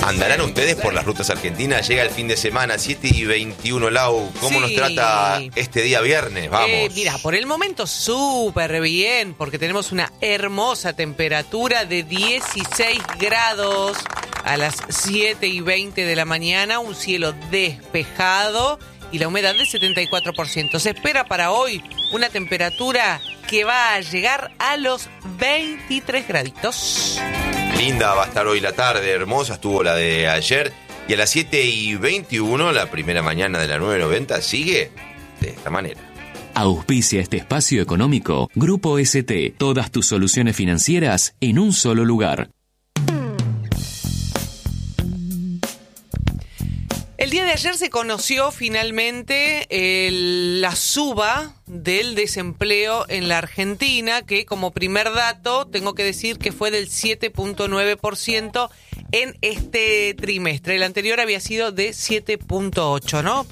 ¿Andarán ustedes por las rutas argentinas? Llega el fin de semana, 7:21, Lau. ¿Cómo nos trata este día viernes? Vamos. Mira, por el momento súper bien, porque tenemos una hermosa temperatura de 16 grados a las 7:20 de la mañana, un cielo despejado y la humedad del 74%. Se espera para hoy una temperatura que va a llegar a los 23 graditos. Linda va a estar hoy la tarde, hermosa estuvo la de ayer. Y a las 7:21, la primera mañana de la 990, sigue de esta manera. Auspicia este espacio económico Grupo ST. Todas tus soluciones financieras en un solo lugar. El día de ayer se conoció finalmente la suba del desempleo en la Argentina, que como primer dato tengo que decir que fue del 7.9% en este trimestre. El anterior había sido de 7.8, ¿no?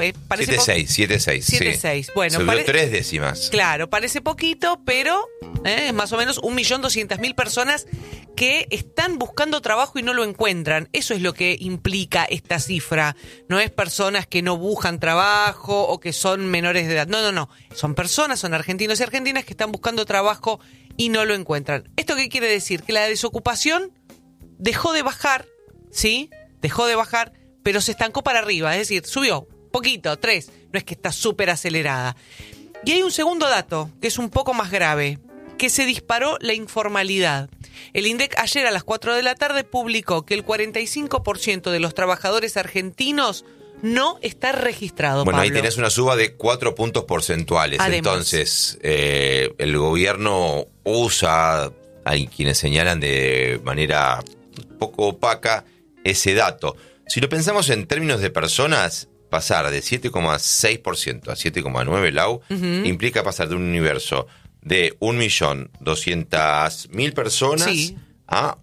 7.6. Bueno, subió 3 décimas. Claro, parece poquito, pero más o menos 1.200.000 personas que están buscando trabajo y no lo encuentran. Eso es lo que implica esta cifra. No es personas que no buscan trabajo o que son menores de edad. No. Son personas, son argentinos y argentinas que están buscando trabajo y no lo encuentran. ¿Esto qué quiere decir? Que la desocupación dejó de bajar, ¿sí? Dejó de bajar, pero se estancó para arriba. Es decir, subió poquito, 3. No es que está súper acelerada. Y hay un segundo dato que es un poco más grave, que se disparó la informalidad. El INDEC ayer a las 4 de la tarde publicó que el 45% de los trabajadores argentinos no está registrado, Bueno, Pablo. ahí tenés una suba de 4 puntos porcentuales. Además. Entonces, el gobierno usa, hay quienes señalan de manera un poco opaca ese dato. Si lo pensamos en términos de personas, pasar de 7,6% a 7,9%, Lau, implica pasar de un universo de 1.200.000 personas a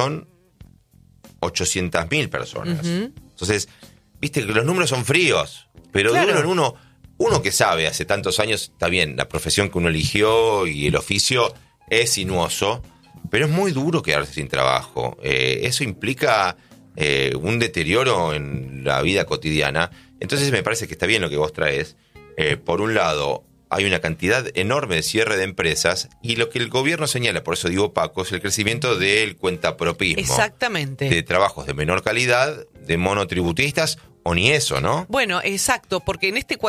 1.800.000 personas. Entonces, viste que los números son fríos, pero claro, duran uno que sabe, hace tantos años, está bien, la profesión que uno eligió y el oficio es sinuoso, pero es muy duro quedarse sin trabajo. Eso implica un deterioro en la vida cotidiana. Entonces me parece que está bien lo que vos traes. Por un lado, hay una cantidad enorme de cierre de empresas y lo que el gobierno señala, por eso digo Paco, es el crecimiento del cuentapropismo. Exactamente. De trabajos de menor calidad, de monotributistas o ni eso, ¿no? Bueno, exacto, porque en este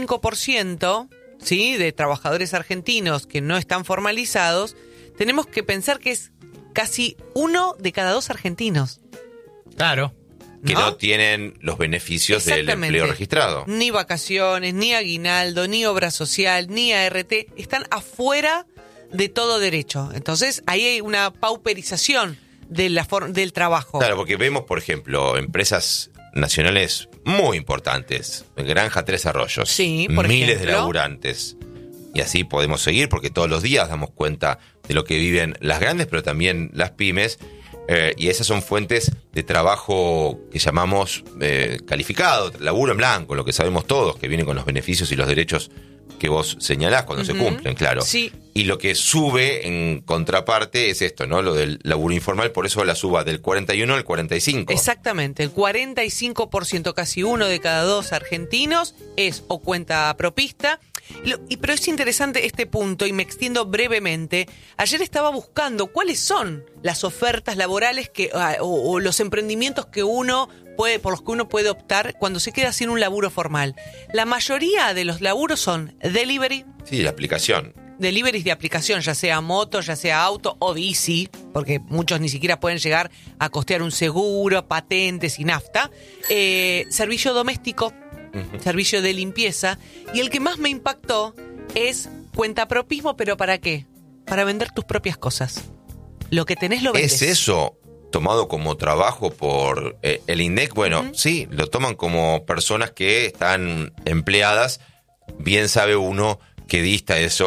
45%, ¿sí?, de trabajadores argentinos que no están formalizados, tenemos que pensar que es casi 1 de cada 2 argentinos. Claro. Que no tienen los beneficios del empleo registrado. Ni vacaciones, ni aguinaldo, ni obra social, ni ART. Están afuera de todo derecho. Entonces, ahí hay una pauperización del trabajo. Claro, porque vemos, por ejemplo, empresas nacionales muy importantes. Granja Tres Arroyos. Sí, por miles ejemplo. De laburantes. Y así podemos seguir, porque todos los días damos cuenta de lo que viven las grandes, pero también las pymes. Y esas son fuentes de trabajo que llamamos calificado, laburo en blanco, lo que sabemos todos, que viene con los beneficios y los derechos que vos señalás cuando se cumplen, claro. Sí. Y lo que sube en contraparte es esto, ¿no? Lo del laburo informal, por eso la suba del 41 al 45. Exactamente, el 45%, casi 1 de cada 2 argentinos es o cuenta propista. Pero es interesante este punto y me extiendo brevemente. Ayer estaba buscando cuáles son las ofertas laborales o los emprendimientos que por los que uno puede optar cuando se queda sin un laburo formal. La mayoría de los laburos son delivery. Sí, la aplicación. Deliveries de aplicación, ya sea moto, ya sea auto o bici, porque muchos ni siquiera pueden llegar a costear un seguro, patentes y nafta. Servicio doméstico. Servicio de limpieza. Y el que más me impactó es cuentapropismo, pero ¿para qué? Para vender tus propias cosas. Lo que tenés lo vendes. ¿Es eso tomado como trabajo por el INDEC? Bueno, sí, lo toman como personas que están empleadas. Bien sabe uno que dista eso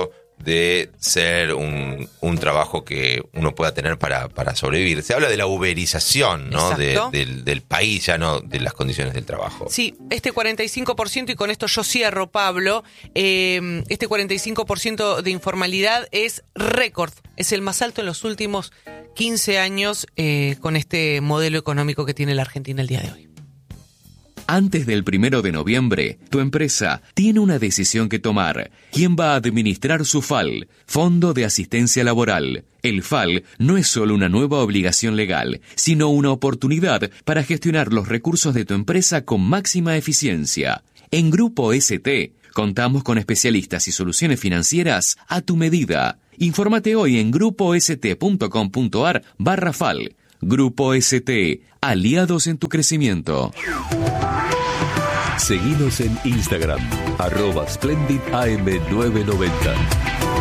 de ser un trabajo que uno pueda tener para sobrevivir. Se habla de la uberización, ¿no? Del país, ya no de las condiciones del trabajo. Sí, este 45%, y con esto yo cierro, Pablo, este 45% de informalidad es récord, es el más alto en los últimos 15 años con este modelo económico que tiene la Argentina el día de hoy. Antes del 1 de noviembre, tu empresa tiene una decisión que tomar. ¿Quién va a administrar su FAL? Fondo de Asistencia Laboral. El FAL no es solo una nueva obligación legal, sino una oportunidad para gestionar los recursos de tu empresa con máxima eficiencia. En Grupo ST, contamos con especialistas y soluciones financieras a tu medida. Infórmate hoy en grupost.com.ar/FAL. Grupo ST, aliados en tu crecimiento. Seguinos en Instagram, @SplendidAM990.